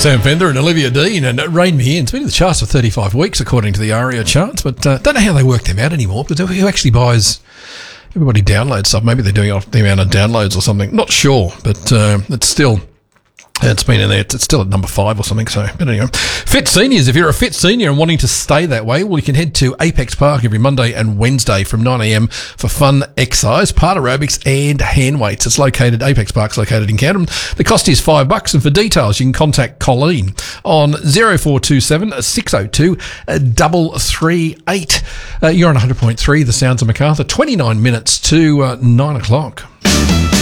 Sam Fender and Olivia Dean and Rain Me In. It's been in the charts for 35 weeks according to the ARIA charts, but don't know how they work them out anymore, because who actually buys... Everybody downloads stuff. Maybe they're doing it off the amount of downloads or something. Not sure, but it's still... It's been in there. It's still at number 5 or something. So, but anyway, Fit Seniors. If you're a fit senior and wanting to stay that way, well, you can head to Apex Park every Monday and Wednesday from 9 a.m. for fun exercise, part aerobics, and hand weights. It's located. Apex Park's located in Canterbury. The cost is $5, and for details, you can contact Colleen on 0427 602 338. You're on 100.3. The Sounds of Macarthur. 29 minutes to 9 o'clock.